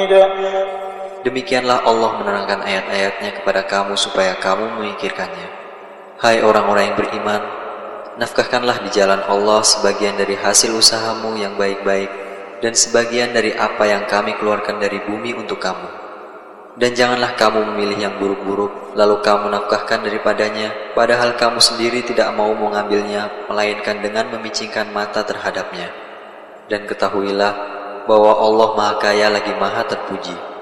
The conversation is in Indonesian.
حميد. Demikianlah Allah menerangkan ayat-ayatnya kepada kamu supaya kamu memikirkannya. Hai orang-orang yang beriman, nafkahkanlah di jalan Allah sebagian dari hasil usahamu yang baik-baik dan sebagian dari apa yang kami keluarkan dari bumi untuk kamu. Dan janganlah kamu memilih yang buruk-buruk, lalu kamu nafkahkan daripadanya, padahal kamu sendiri tidak mau mengambilnya, melainkan dengan memicingkan mata terhadapnya. Dan ketahuilah bahwa Allah Maha Kaya lagi Maha Terpuji.